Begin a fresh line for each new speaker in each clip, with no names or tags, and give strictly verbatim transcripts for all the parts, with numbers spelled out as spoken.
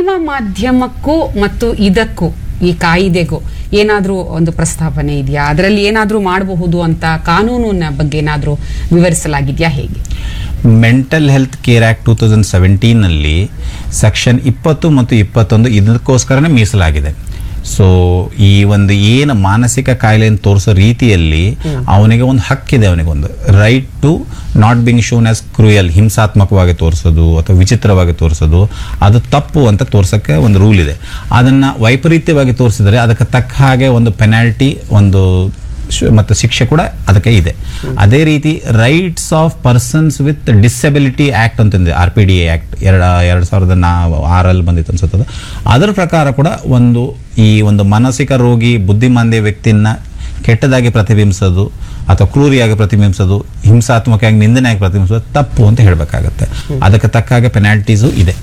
Cinema ಮಾಧ್ಯಮಕ್ಕೂ ಮತ್ತು ಇದಕ್ಕೂ ಈ ಕಾಯಿದೆಗೂ ಏನಾದ್ರೂ ಒಂದು ಪ್ರಸ್ತಾವನೆ ಇದೆಯಾ? ಅದರಲ್ಲಿ ಏನಾದ್ರೂ ಮಾಡಬಹುದು ಅಂತ ಕಾನೂನಿನ ಬಗ್ಗೆ ಏನಾದ್ರೂ ವಿವರಿಸಲಾಗಿದೆಯಾ? ಹೇಗೆ?
Mental health care act two thousand seventeen ನಲ್ಲಿ ಸೆಕ್ಷನ್ ಇಪ್ಪತ್ತು ಮತ್ತು ಇಪ್ಪತ್ತೊಂದು ಇದಕ್ಕೋಸ್ಕರನೇ ಮೀಸಲಾಗಿದೆ. ಸೊ ಈ ಒಂದು ಏನು ಮಾನಸಿಕ ಕಾಯಿಲೆಯನ್ನು ತೋರಿಸೋ ರೀತಿಯಲ್ಲಿ ಅವನಿಗೆ ಒಂದು ಹಕ್ಕಿದೆ, ಅವನಿಗೆ ಒಂದು right to not being shown as cruel, ಹಿಂಸಾತ್ಮಕವಾಗಿ ತೋರಿಸೋದು ಅಥವಾ ವಿಚಿತ್ರವಾಗಿ ತೋರಿಸೋದು ಅದು ತಪ್ಪು ಅಂತ ತೋರ್ಸಕ್ಕೆ ಒಂದು ರೂಲ್ ಇದೆ. ಅದನ್ನ ವೈಪರೀತ್ಯವಾಗಿ ತೋರಿಸಿದರೆ ಅದಕ್ಕೆ ತಕ್ಕ ಹಾಗೆ ಒಂದು ಪೆನಾಲ್ಟಿ, ಒಂದು ಮತ್ತು ಶಿಕ್ಷೆ ಕೂಡ ಅದಕ್ಕೆ ಇದೆ. ಅದೇ ರೀತಿ rights of persons with disability act ಅಂತಂದಿದೆ, R P D A act ಎರಡ ಎರಡು ಸಾವಿರದ ನಾ ಆರಲ್ಲಿ ಬಂದಿತ್ತು ಅನ್ಸುತ್ತದೆ. ಅದರ ಪ್ರಕಾರ ಕೂಡ ಒಂದು ಈ ಒಂದು ಮಾನಸಿಕ ರೋಗಿ ಬುದ್ಧಿಮಾಂದ್ಯ ವ್ಯಕ್ತಿಯನ್ನ ಕೆಟ್ಟದಾಗಿ ಪ್ರತಿಬಿಂಬಿಸೋದು ಅಥವಾ ಕ್ರೂರಿಯಾಗಿ ಪ್ರತಿಬಿಂಬಿಸೋದು, ಹಿಂಸಾತ್ಮಕವಾಗಿ ನಿಂದನೆಯಾಗಿ ಪ್ರತಿಬಿಂಬಿಸೋದು ತಪ್ಪು ಅಂತ ಹೇಳಬೇಕಾಗತ್ತೆ. ಅದಕ್ಕೆ ತಕ್ಕ ಹಾಗೆ ಪೆನಾಲ್ಟೀಸು ಇದೆ.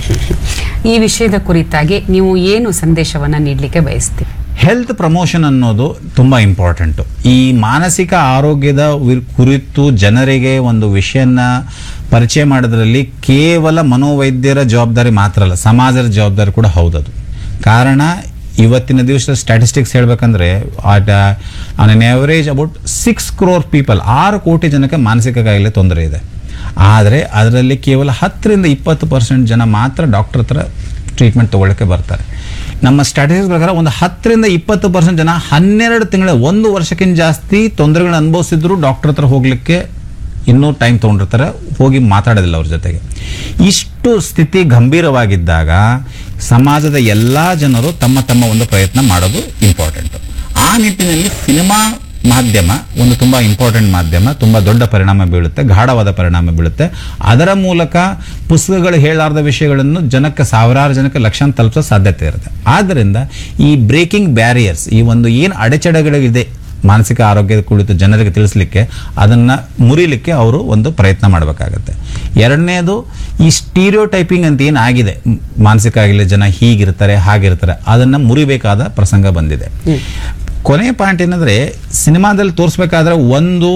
ಈ ವಿಷಯದ ಕುರಿತಾಗಿ ನೀವು ಏನು ಸಂದೇಶವನ್ನ ನೀಡಲಿಕ್ಕೆ ಬಯಸ್ತೀರಿ?
ಹೆಲ್ತ್ ಪ್ರಮೋಷನ್ ಅನ್ನೋದು ತುಂಬ ಇಂಪಾರ್ಟೆಂಟು. ಈ ಮಾನಸಿಕ ಆರೋಗ್ಯದ ಕುರಿತು ಜನರಿಗೆ ಒಂದು ವಿಷಯನ ಪರಿಚಯ ಮಾಡೋದ್ರಲ್ಲಿ ಕೇವಲ ಮನೋವೈದ್ಯರ ಜವಾಬ್ದಾರಿ ಮಾತ್ರ ಅಲ್ಲ, ಸಮಾಜದ ಜವಾಬ್ದಾರಿ ಕೂಡ ಹೌದದು. ಕಾರಣ ಇವತ್ತಿನ ದಿವಸದ ಸ್ಟ್ಯಾಟಿಸ್ಟಿಕ್ಸ್ ಹೇಳ್ಬೇಕಂದ್ರೆ on an average about six crore people, ಆರು ಕೋಟಿ ಜನಕ್ಕೆ ಮಾನಸಿಕ ಕಾಯಿಲೆ ತೊಂದರೆ ಇದೆ. ಆದರೆ ಅದರಲ್ಲಿ ಕೇವಲ ಹತ್ತರಿಂದ ಇಪ್ಪತ್ತು ಪರ್ಸೆಂಟ್ ಜನ ಮಾತ್ರ ಡಾಕ್ಟರ್ ಹತ್ರ ಟ್ರೀಟ್ಮೆಂಟ್ ತೊಗೊಳ್ಳೋಕ್ಕೆ ಬರ್ತಾರೆ. ನಮ್ಮ ಸ್ಟ್ಯಾಟಿಸ್ಟಿಕ್ಸ್ ಪ್ರಕಾರ ಒಂದು ಹತ್ತರಿಂದ ಇಪ್ಪತ್ತು ಪರ್ಸೆಂಟ್ ಜನ ಹನ್ನೆರಡು ತಿಂಗಳ ಒಂದು ವರ್ಷಕ್ಕಿಂತ ಜಾಸ್ತಿ ತೊಂದರೆಗಳನ್ನ ಅನುಭವಿಸಿದ್ರು ಡಾಕ್ಟರ್ ಹತ್ರ ಹೋಗ್ಲಿಕ್ಕೆ ಇನ್ನೂ ಟೈಮ್ ತೊಗೊಂಡಿರ್ತಾರೆ, ಹೋಗಿ ಮಾತಾಡೋದಿಲ್ಲ ಅವ್ರ ಜೊತೆಗೆ. ಇಷ್ಟು ಸ್ಥಿತಿ ಗಂಭೀರವಾಗಿದ್ದಾಗ ಸಮಾಜದ ಎಲ್ಲ ಜನರು ತಮ್ಮ ತಮ್ಮ ಒಂದು ಪ್ರಯತ್ನ ಮಾಡೋದು ಇಂಪಾರ್ಟೆಂಟ್. ಆ ನಿಟ್ಟಿನಲ್ಲಿ ಸಿನಿಮಾ ಮಾಧ್ಯಮ ಒಂದು ತುಂಬ ಇಂಪಾರ್ಟೆಂಟ್ ಮಾಧ್ಯಮ, ತುಂಬ ದೊಡ್ಡ ಪರಿಣಾಮ ಬೀಳುತ್ತೆ, ಗಾಢವಾದ ಪರಿಣಾಮ ಬೀಳುತ್ತೆ. ಅದರ ಮೂಲಕ ಪುಸ್ತಕಗಳು ಹೇಳಾರ್ದ ವಿಷಯಗಳನ್ನು ಜನಕ್ಕೆ, ಸಾವಿರಾರು ಜನಕ್ಕೆ, ಲಕ್ಷಾಂತರ ತಲುಪಿಸೋ ಸಾಧ್ಯತೆ ಇರುತ್ತೆ. ಆದ್ದರಿಂದ ಈ ಬ್ರೇಕಿಂಗ್ ಬ್ಯಾರಿಯರ್ಸ್, ಈ ಒಂದು ಏನು ಅಡೆತಡೆಗಳಿದೆ ಮಾನಸಿಕ ಆರೋಗ್ಯದ ಕುರಿತು ಜನರಿಗೆ ತಿಳಿಸ್ಲಿಕ್ಕೆ, ಅದನ್ನು ಮುರಿಲಿಕ್ಕೆ ಅವರು ಒಂದು ಪ್ರಯತ್ನ ಮಾಡಬೇಕಾಗತ್ತೆ. ಎರಡನೇದು ಈ ಸ್ಟೀರಿಯೋ ಟೈಪಿಂಗ್ ಅಂತ ಏನು ಆಗಿದೆ, ಮಾನಸಿಕ ಆಗಿಲ್ಲ ಜನ ಹೀಗಿರ್ತಾರೆ ಹಾಗಿರ್ತಾರೆ, ಅದನ್ನು ಮುರಿಬೇಕಾದ ಪ್ರಸಂಗ ಬಂದಿದೆ. ಕೊನೆ ಪಾಯಿಂಟ್ ಏನಂದ್ರೆ, ಸಿನಿಮಾದಲ್ಲಿ ತೋರಿಸ್ಬೇಕಾದ್ರೆ ಒಂದು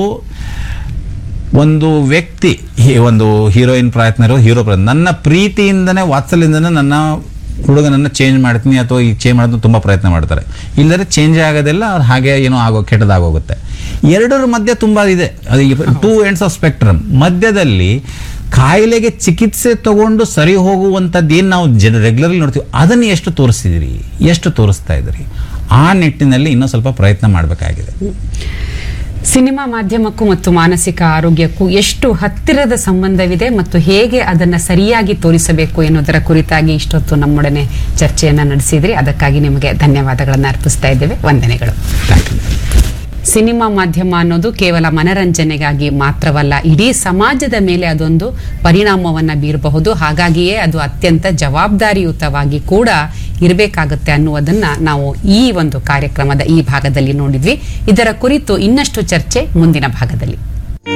ಒಂದು ವ್ಯಕ್ತಿ, ಒಂದು ಹೀರೋಯಿನ್ ಪ್ರಯತ್ನ ಇರೋ ಹೀರೋ ಪ್ರಯತ್ನ, ನನ್ನ ಪ್ರೀತಿಯಿಂದನೇ ವಾತ್ಸಲ್ಯದಿಂದನೇ ನನ್ನ ಹುಡುಗನನ್ನು ಚೇಂಜ್ ಮಾಡ್ತೀನಿ ಅಥವಾ ಈ ಚೇಂಜ್ ಮಾಡೋದು ತುಂಬ ಪ್ರಯತ್ನ ಮಾಡ್ತಾರೆ. ಇಲ್ಲದ್ರೆ ಚೇಂಜ್ ಆಗೋದಿಲ್ಲ, ಅದು ಹಾಗೆ ಏನೋ ಆಗೋ ಕೆಟ್ಟದಾಗೋಗುತ್ತೆ. ಎರಡರ ಮಧ್ಯೆ ತುಂಬ ಇದೆ, ಅದು ಟೂ ಎಂಡ್ಸ್ ಆಫ್ ಸ್ಪೆಕ್ಟ್ರಮ್. ಮಧ್ಯದಲ್ಲಿ ಕಾಯಿಲೆಗೆ ಚಿಕಿತ್ಸೆ ತಗೊಂಡು ಸರಿ ಹೋಗುವಂಥದ್ದು ಏನು ನಾವು ಜನ ರೆಗ್ಯುಲರ್ಲಿ ನೋಡ್ತೀವಿ, ಅದನ್ನು ಎಷ್ಟು ತೋರಿಸ್ತಿದ್ದೀರಿ, ಎಷ್ಟು ತೋರಿಸ್ತಾ ಇದ್ದೀರಿ, ಆ ನಿಟ್ಟಿನಲ್ಲಿ ಇನ್ನೂ ಸ್ವಲ್ಪ ಪ್ರಯತ್ನ ಮಾಡಬೇಕಾಗಿದೆ.
ಸಿನಿಮಾ ಮಾಧ್ಯಮಕ್ಕೂ ಮತ್ತು ಮಾನಸಿಕ ಆರೋಗ್ಯಕ್ಕೂ ಎಷ್ಟು ಹತ್ತಿರದ ಸಂಬಂಧವಿದೆ ಮತ್ತು ಹೇಗೆ ಅದನ್ನು ಸರಿಯಾಗಿ ತೋರಿಸಬೇಕು ಎನ್ನುವುದರ ಕುರಿತಾಗಿ ಇಷ್ಟೊತ್ತು ನಮ್ಮೊಡನೆ ಚರ್ಚೆಯನ್ನು ನಡೆಸಿದ್ರಿ. ಅದಕ್ಕಾಗಿ ನಿಮಗೆ ಧನ್ಯವಾದಗಳನ್ನು ಅರ್ಪಿಸ್ತಾ ಇದ್ದೇವೆ. ವಂದನೆಗಳು. ಸಿನಿಮಾ ಮಾಧ್ಯಮ ಅನ್ನೋದು ಕೇವಲ ಮನರಂಜನೆಗಾಗಿ ಮಾತ್ರವಲ್ಲ, ಇಡೀ ಸಮಾಜದ ಮೇಲೆ ಅದೊಂದು ಪರಿಣಾಮವನ್ನು ಬೀರಬಹುದು. ಹಾಗಾಗಿಯೇ ಅದು ಅತ್ಯಂತ ಜವಾಬ್ದಾರಿಯುತವಾಗಿ ಕೂಡ ಇರಬೇಕಾಗುತ್ತೆ ಅನ್ನುವುದನ್ನ ನಾವು ಈ ಒಂದು ಕಾರ್ಯಕ್ರಮದ ಈ ಭಾಗದಲ್ಲಿ ನೋಡಿದ್ವಿ. ಇದರ ಕುರಿತು ಇನ್ನಷ್ಟು ಚರ್ಚೆ ಮುಂದಿನ ಭಾಗದಲ್ಲಿ.